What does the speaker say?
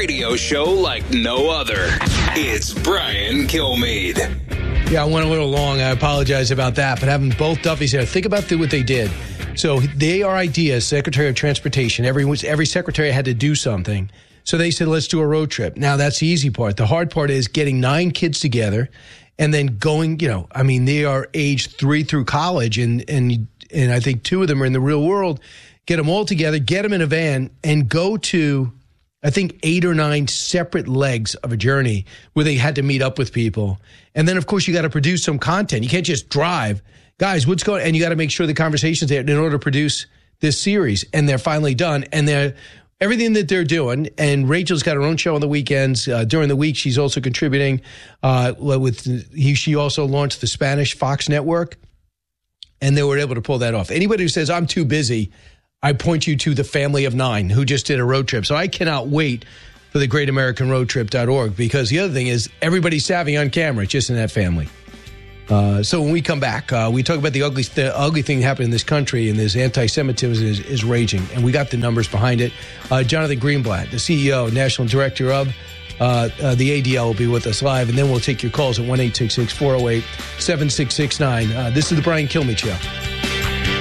radio show like no other. It's Brian Kilmeade. Yeah, I went a little long. I apologize about that. But having both Duffys there, think about what they did. So they are IDEA, Secretary of Transportation. Every secretary had to do something. So they said, let's do a road trip. Now, that's the easy part. The hard part is getting 9 kids together and then going, they are age 3 through college. And I think 2 of them are in the real world. Get them all together, get them in a van, and go to, I think, 8 or 9 separate legs of a journey where they had to meet up with people. And then, of course, you got to produce some content. You can't just drive. Guys, what's going on? And you got to make sure the conversation's there in order to produce this series. And they're finally done. And everything that they're doing, and Rachel's got her own show on the weekends. During the week, she's also contributing. She also launched the Spanish Fox network, and they were able to pull that off. Anybody who says, I'm too busy, I point you to the Family of 9 who just did a road trip. So I cannot wait for the GreatAmericanRoadTrip.org, because the other thing is everybody's savvy on camera, just in that family. So when we come back, we talk about the ugly thing happening in this country, and this anti-Semitism is raging, and we got the numbers behind it. Jonathan Greenblatt, the CEO, National Director of the ADL, will be with us live, and then we'll take your calls at 1-866-408-7669. This is the Brian Kilmeade Show.